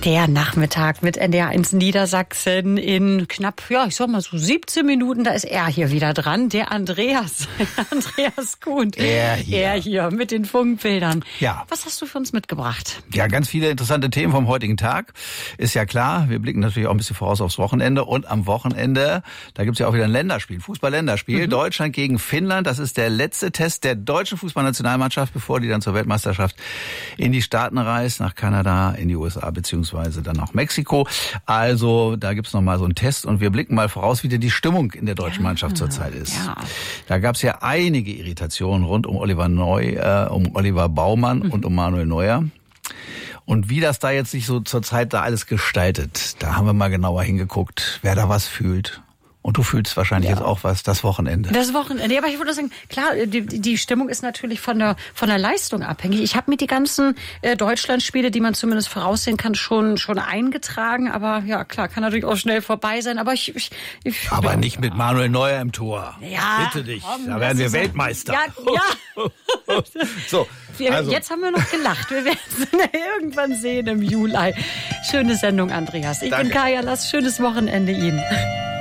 Der Nachmittag mit NDR1 Niedersachsen in knapp, so 17 Minuten, da ist er hier wieder dran, der Andreas Kuhn. Er hier mit den Funkbildern. Ja. Was hast du für uns mitgebracht? Ja, ganz viele interessante Themen vom heutigen Tag. Ist ja klar, wir blicken natürlich auch ein bisschen voraus aufs Wochenende. Und am Wochenende, da gibt's ja auch wieder ein Länderspiel, Fußball-Länderspiel. Deutschland gegen Finnland, das ist der letzte Test der deutschen Fußballnationalmannschaft, bevor die dann zur Weltmeisterschaft in die Staaten reist, nach Kanada, in die USA beziehungsweise dann auch Mexiko. Also da gibt's noch mal so einen Test und wir blicken mal voraus, wie denn die Stimmung in der deutschen Mannschaft zurzeit ist. Ja. Da gab's ja einige Irritationen rund um Oliver Baumann und um Manuel Neuer. Und wie das da jetzt sich so zurzeit da alles gestaltet, da haben wir mal genauer hingeguckt, wer da was fühlt. Und du fühlst wahrscheinlich jetzt auch was, das Wochenende. Das Wochenende, ja, aber ich würde sagen, klar, die Stimmung ist natürlich von der Leistung abhängig. Ich habe mir die ganzen Deutschlandspiele, die man zumindest voraussehen kann, schon eingetragen. Aber ja, klar, kann natürlich auch schnell vorbei sein. Aber aber nicht mit Manuel Neuer im Tor. Ja, bitte dich, da werden wir Weltmeister. Ja. So. Also. Jetzt haben wir noch gelacht. Wir werden es irgendwann sehen im Juli. Schöne Sendung, Andreas. Ich bin Kaya Lass. Schönes Wochenende Ihnen.